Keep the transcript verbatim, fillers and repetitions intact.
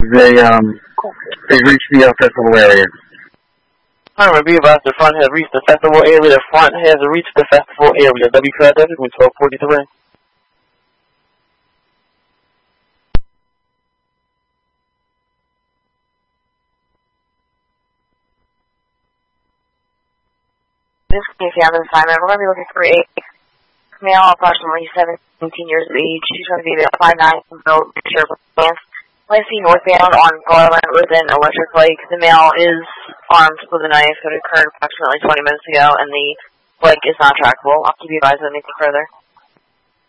They, um, they reached the uh, festival area. Alright, be advised the front has reached the festival area. The front has reached the festival area. W Q I W from twelve forty-three. This is Casey on the assignment. We're going to be looking for a male, approximately seventeen years of age. She's going to be about five nine, built, shirt, pants. Let's see northbound on Garland within Electric Lake. The male is armed with a knife that occurred approximately twenty minutes ago, and the bike is not trackable. I'll keep you advised of anything further.